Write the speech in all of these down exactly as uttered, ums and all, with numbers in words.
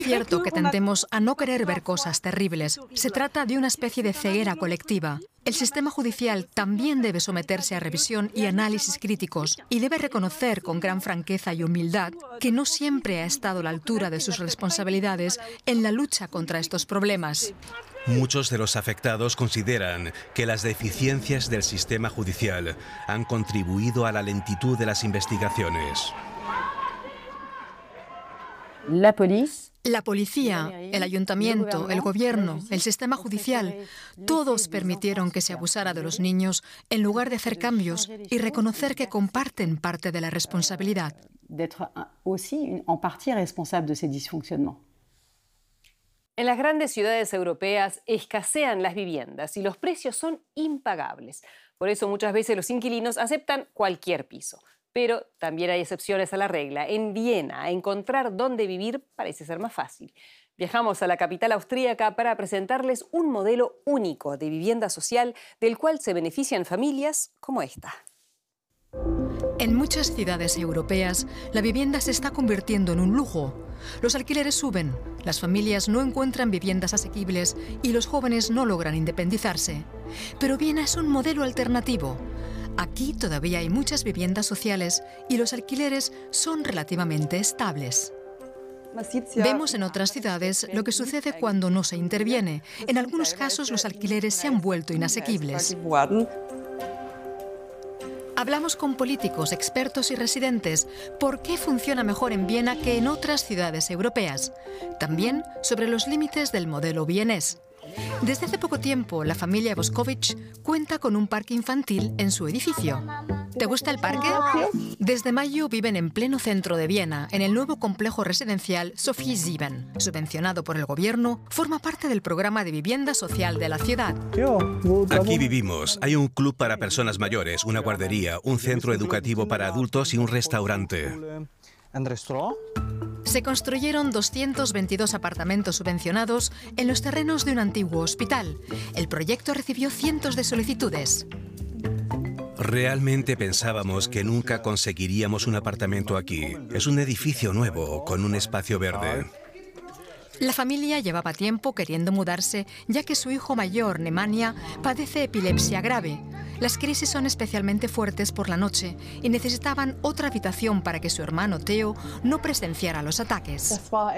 Es cierto que tendemos a no querer ver cosas terribles. Se trata de una especie de ceguera colectiva. El sistema judicial también debe someterse a revisión y análisis críticos y debe reconocer con gran franqueza y humildad que no siempre ha estado a la altura de sus responsabilidades en la lucha contra estos problemas. Muchos de los afectados consideran que las deficiencias del sistema judicial han contribuido a la lentitud de las investigaciones. La policía. La policía, el ayuntamiento, el gobierno, el sistema judicial, todos permitieron que se abusara de los niños en lugar de hacer cambios y reconocer que comparten parte de la responsabilidad. En las grandes ciudades europeas escasean las viviendas y los precios son impagables. Por eso muchas veces los inquilinos aceptan cualquier piso. Pero también hay excepciones a la regla. En Viena, encontrar dónde vivir parece ser más fácil. Viajamos a la capital austríaca para presentarles un modelo único de vivienda social del cual se benefician familias como esta. En muchas ciudades europeas, la vivienda se está convirtiendo en un lujo. Los alquileres suben, las familias no encuentran viviendas asequibles y los jóvenes no logran independizarse. Pero Viena es un modelo alternativo. Aquí todavía hay muchas viviendas sociales y los alquileres son relativamente estables. Vemos en otras ciudades lo que sucede cuando no se interviene. En algunos casos los alquileres se han vuelto inasequibles. Hablamos con políticos, expertos y residentes por qué funciona mejor en Viena que en otras ciudades europeas. También sobre los límites del modelo vienés. Desde hace poco tiempo, la familia Boskovic cuenta con un parque infantil en su edificio. ¿Te gusta el parque? Desde mayo viven en pleno centro de Viena, en el nuevo complejo residencial Sophie sieben. Subvencionado por el gobierno, forma parte del programa de vivienda social de la ciudad. Aquí vivimos. Hay un club para personas mayores, una guardería, un centro educativo para adultos y un restaurante. Se construyeron doscientos veintidós apartamentos subvencionados en los terrenos de un antiguo hospital. El proyecto recibió cientos de solicitudes. Realmente pensábamos que nunca conseguiríamos un apartamento aquí. Es un edificio nuevo, con un espacio verde. La familia llevaba tiempo queriendo mudarse, ya que su hijo mayor, Nemanja, padece epilepsia grave. Las crisis son especialmente fuertes por la noche y necesitaban otra habitación para que su hermano Theo no presenciara los ataques.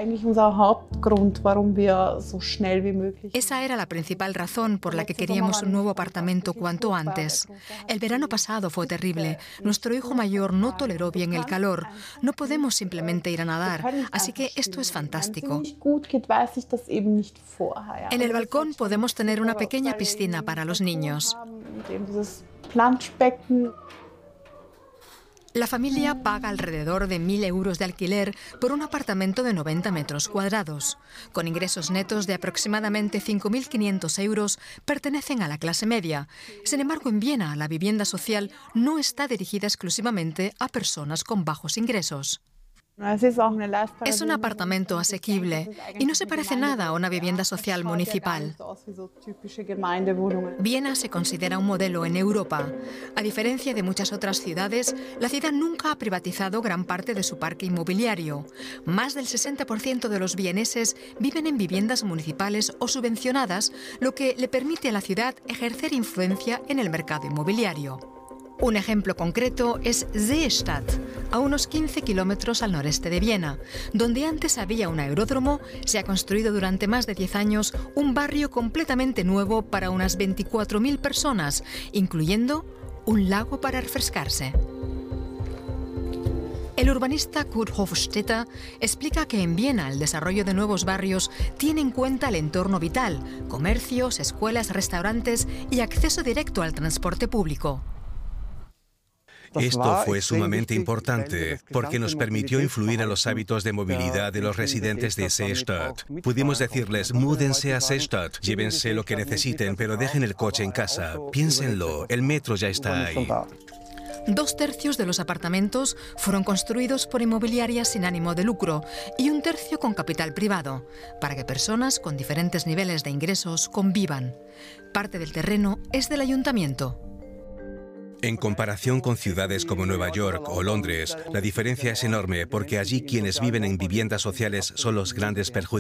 Esa era la principal razón por la que queríamos un nuevo apartamento cuanto antes. El verano pasado fue terrible. Nuestro hijo mayor no toleró bien el calor. No podemos simplemente ir a nadar, así que esto es fantástico. En el balcón podemos tener una pequeña piscina para los niños. La familia paga alrededor de mil euros de alquiler por un apartamento de noventa metros cuadrados. Con ingresos netos de aproximadamente cinco mil quinientos euros, pertenecen a la clase media. Sin embargo, en Viena, la vivienda social no está dirigida exclusivamente a personas con bajos ingresos. Es un apartamento asequible y no se parece nada a una vivienda social municipal. Viena se considera un modelo en Europa. A diferencia de muchas otras ciudades, la ciudad nunca ha privatizado gran parte de su parque inmobiliario. Más del sesenta por ciento de los vieneses viven en viviendas municipales o subvencionadas, lo que le permite a la ciudad ejercer influencia en el mercado inmobiliario. Un ejemplo concreto es Seestadt, a unos quince kilómetros al noreste de Viena. Donde antes había un aeródromo, se ha construido durante más de diez años un barrio completamente nuevo para unas veinticuatro mil personas, incluyendo un lago para refrescarse. El urbanista Kurt Hofstetter explica que en Viena el desarrollo de nuevos barrios tiene en cuenta el entorno vital, comercios, escuelas, restaurantes y acceso directo al transporte público. Esto fue sumamente importante porque nos permitió influir en los hábitos de movilidad de los residentes de Seestadt. Pudimos decirles, múdense a Seestadt, llévense lo que necesiten, pero dejen el coche en casa. Piénsenlo, el metro ya está ahí. Dos tercios de los apartamentos fueron construidos por inmobiliarias sin ánimo de lucro y un tercio con capital privado, para que personas con diferentes niveles de ingresos convivan. Parte del terreno es del ayuntamiento. En comparación con ciudades como Nueva York o Londres, la diferencia es enorme porque allí quienes viven en viviendas sociales son los grandes perjudicados.